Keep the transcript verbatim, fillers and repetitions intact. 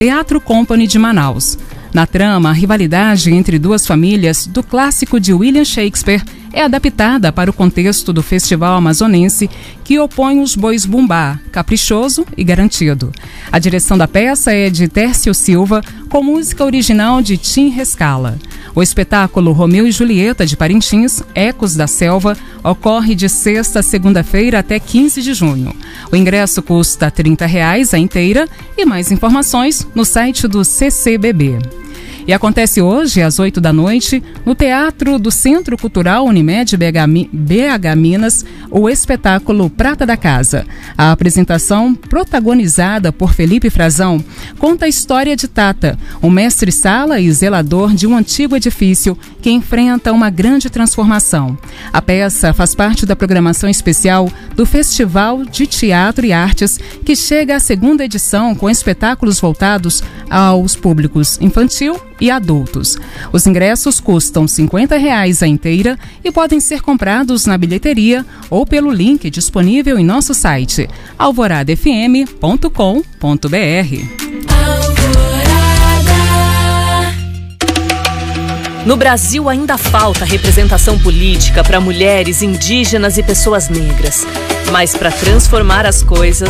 Teatro Company de Manaus. Na trama, a rivalidade entre duas famílias do clássico de William Shakespeare é adaptada para o contexto do Festival Amazonense, que opõe os bois bumbá, caprichoso e garantido. A direção da peça é de Tércio Silva, com música original de Tim Rescala. O espetáculo Romeu e Julieta de Parintins, Ecos da Selva, ocorre de sexta a segunda-feira até quinze de junho. O ingresso custa trinta reais a inteira e mais informações no site do C C B B. E acontece hoje, às oito da noite, no Teatro do Centro Cultural Unimed B H Minas, o espetáculo Prata da Casa. A apresentação, protagonizada por Felipe Frazão, conta a história de Tata, um mestre-sala e zelador de um antigo edifício que enfrenta uma grande transformação. A peça faz parte da programação especial do Festival de Teatro e Artes, que chega à segunda edição com espetáculos voltados aos públicos infantil e adultos. Os ingressos custam cinquenta reais a inteira e podem ser comprados na bilheteria ou pelo link disponível em nosso site alvorada f m ponto com ponto b r. No Brasil ainda falta representação política para mulheres, indígenas e pessoas negras. Mas para transformar as coisas,